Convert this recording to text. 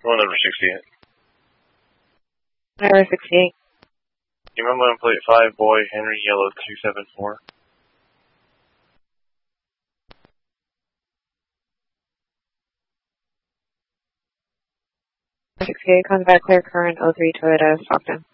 Roll number 68. Number 68. Remember on plate 5, boy, Henry, yellow 274. 68, comes back clear current 03 Toyota Stockton.